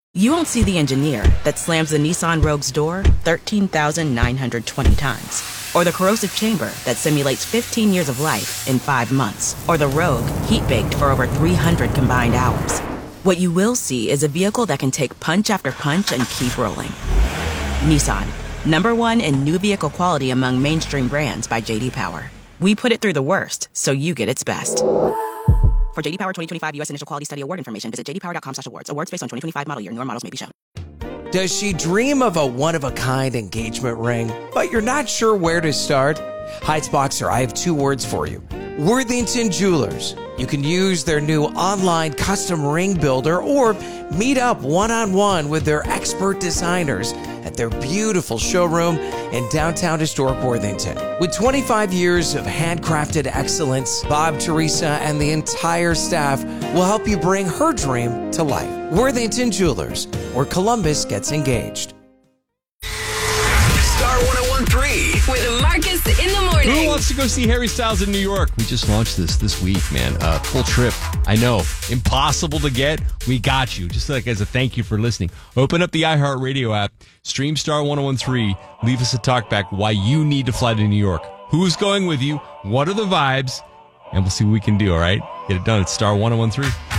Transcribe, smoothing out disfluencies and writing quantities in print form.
You won't see the engineer that slams the Nissan Rogue's door 13,920 times. Or the corrosive chamber that simulates 15 years of life in 5 months. Or the Rogue heat-baked for over 300 combined hours. What you will see is a vehicle that can take punch after punch and keep rolling. Nissan, #1 in new vehicle quality among mainstream brands by J.D. Power. We put it through the worst, so you get its best. For J.D. Power 2025 U.S. Initial Quality Study Award information, visit jdpower.com/awards. Awards based on 2025 model year. Newer models may be shown. Does she dream of a one-of-a-kind engagement ring, but you're not sure where to start? Heights Boxer, I have 2 words for you. Worthington Jewelers. You can use their new online custom ring builder or meet up one-on-one with their expert designers at their beautiful showroom in downtown historic Worthington. With 25 years of handcrafted excellence, Bob, Teresa, and the entire staff will help you bring her dream to life. Worthington Jewelers, where Columbus gets engaged. Star 101.3 with Marcus in the morning. Who wants to go see Harry Styles in New York? We just launched this week, man. Full trip. I know. Impossible to get. We got you. Just like as a thank you for listening. Open up the iHeartRadio app. Stream Star 101.3. Leave us a talkback why you need to fly to New York. Who's going with you? What are the vibes? And we'll see what we can do, all right? Get it done at Star 101.3.